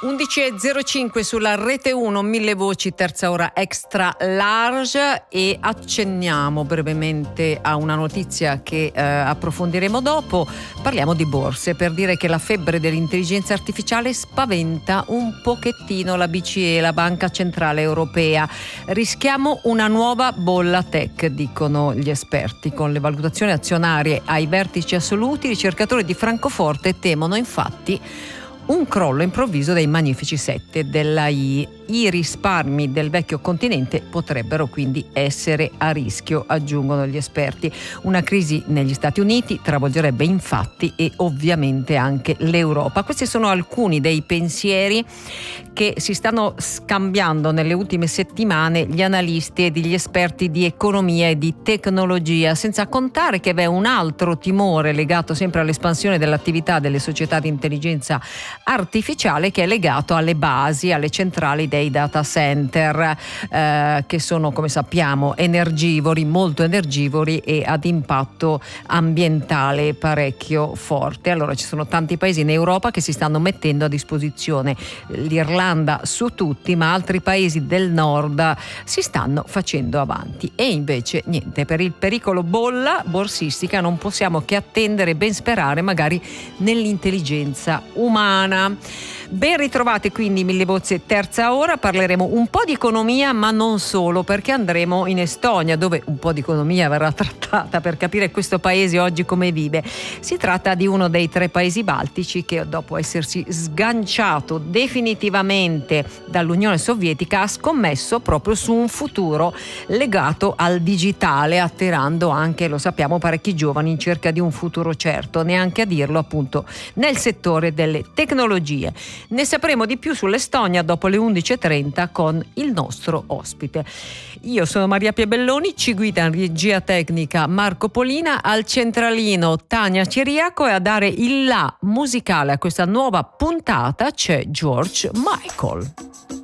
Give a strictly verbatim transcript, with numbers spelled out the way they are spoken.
undici e zero cinque sulla rete uno, mille voci, terza ora extra large, e accenniamo brevemente a una notizia che eh, approfondiremo dopo. Parliamo di borse per dire che la febbre dell'intelligenza artificiale spaventa un pochettino la B C E, la Banca Centrale Europea. Rischiamo una nuova bolla tech, dicono gli esperti. Con le valutazioni azionarie ai vertici assoluti, i ricercatori di Francoforte temono infatti un crollo improvviso dei magnifici sette della I. I risparmi del vecchio continente potrebbero quindi essere a rischio, aggiungono gli esperti. Una crisi negli Stati Uniti travolgerebbe infatti e ovviamente anche l'Europa. Questi sono alcuni dei pensieri che si stanno scambiando nelle ultime settimane gli analisti e gli esperti di economia e di tecnologia, senza contare che v'è un altro timore legato sempre all'espansione dell'attività delle società di intelligenza artificiale, che è legato alle basi, alle centrali dei data center, eh, che sono, come sappiamo, energivori, molto energivori e ad impatto ambientale parecchio forte. Allora ci sono tanti paesi in Europa che si stanno mettendo a disposizione, l'Irlanda su tutti, ma altri paesi del nord si stanno facendo avanti. E invece niente, per il pericolo bolla borsistica non possiamo che attendere e ben sperare magari nell'intelligenza umana. Ben ritrovate quindi Mille Voci terza ora, parleremo un po' di economia ma non solo, perché andremo in Estonia, dove un po' di economia verrà trattata per capire questo paese oggi come vive. Si tratta di uno dei tre paesi baltici che, dopo essersi sganciato definitivamente dall'Unione Sovietica, ha scommesso proprio su un futuro legato al digitale, attirando anche, lo sappiamo, parecchi giovani in cerca di un futuro certo, neanche a dirlo appunto nel settore delle tecnologie. Ne sapremo di più sull'Estonia dopo le undici e trenta con il nostro ospite. Io sono Maria Piabelloni, ci guida in regia tecnica Marco Polina, al centralino Tania Ciriaco, e a dare il là musicale a questa nuova puntata c'è George Michael.